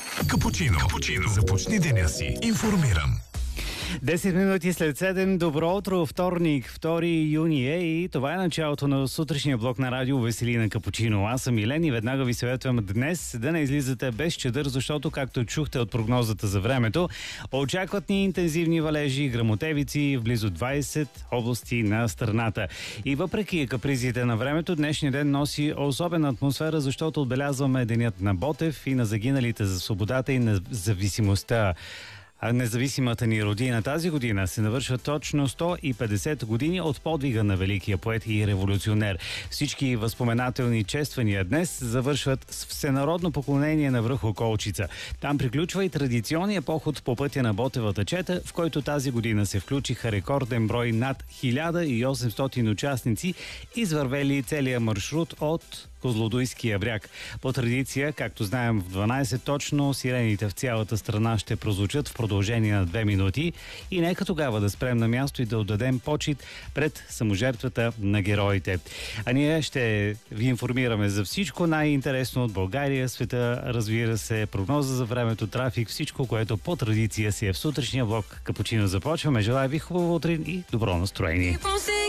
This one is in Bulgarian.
Капучино. Започни деня си информиран. 10 минути след 7. Добро утро, вторник, 2 юни и това е началото на сутрешния блок на радио Веселина Капучино. Аз съм Илен и веднага ви съветвам днес да не излизате без чадър, защото, както чухте от прогнозата за времето, очакват ни интензивни валежи и гръмотевици в близо 20 области на страната. И въпреки капризите на времето, днешния ден носи особена атмосфера, защото отбелязваме денят на Ботев и на загиналите за свободата и независимостта. Независимата ни родина. Тази година се навършва точно 150 години от подвига на великия поет и революционер. Всички възпоменателни чествания днес завършват с всенародно поклонение на връх Околчица. Там приключва и традиционния поход по пътя на Ботевата чета, в който тази година се включиха рекорден брой над 1800 участници, извървели целия маршрут от Козлодуйския бряг. По традиция, както знаем, в 12 точно сирените в цялата страна ще прозвучат в продължение на 2 минути и нека тогава да спрем на място и да отдадем почит пред саможертвата на героите. А ние ще ви информираме за всичко най-интересно от България, света, разбира се, прогноза за времето, трафик, всичко, което по традиция си е в сутрешния блок Капучино. Започваме. Желая ви хубаво утрин и добро настроение.